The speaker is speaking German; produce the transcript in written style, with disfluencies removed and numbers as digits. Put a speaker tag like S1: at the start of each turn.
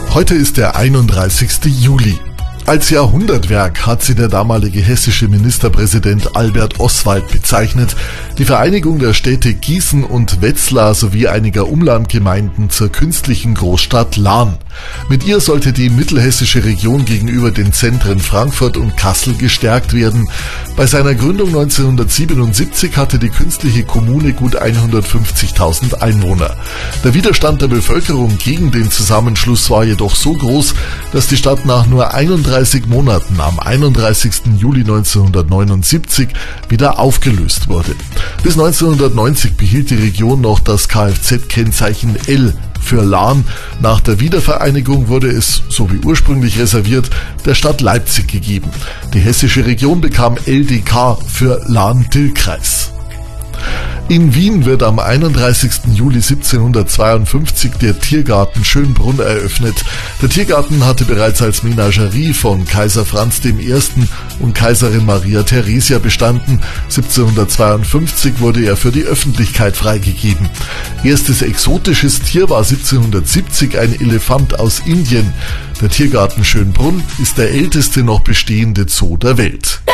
S1: Heute ist der 31. Juli. Als Jahrhundertwerk hat sie der damalige hessische Ministerpräsident Albert Oswald bezeichnet, die Vereinigung der Städte Gießen und Wetzlar sowie einiger Umlandgemeinden zur künstlichen Großstadt Lahn. Mit ihr sollte die mittelhessische Region gegenüber den Zentren Frankfurt und Kassel gestärkt werden. Bei seiner Gründung 1977 hatte die künstliche Kommune gut 150.000 Einwohner. Der Widerstand der Bevölkerung gegen den Zusammenschluss war jedoch so groß, dass die Stadt nach nur 31 Monaten am 31. Juli 1979 wieder aufgelöst wurde. Bis 1990 behielt die Region noch das Kfz-Kennzeichen L für Lahn. Nach der Wiedervereinigung wurde es, so wie ursprünglich reserviert, der Stadt Leipzig gegeben. Die hessische Region bekam LDK für Lahn-Dill-Kreis. In Wien wird am 31. Juli 1752 der Tiergarten Schönbrunn eröffnet. Der Tiergarten hatte bereits als Menagerie von Kaiser Franz I. und Kaiserin Maria Theresia bestanden. 1752 wurde er für die Öffentlichkeit freigegeben. Erstes exotisches Tier war 1770 ein Elefant aus Indien. Der Tiergarten Schönbrunn ist der älteste noch bestehende Zoo der Welt.